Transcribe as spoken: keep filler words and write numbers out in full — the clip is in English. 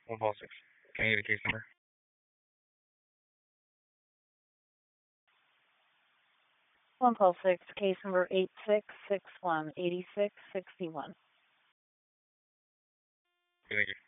one call six. Can I get a case number? One call six, case number eight six six one, eighty-six sixty-one. Thank you.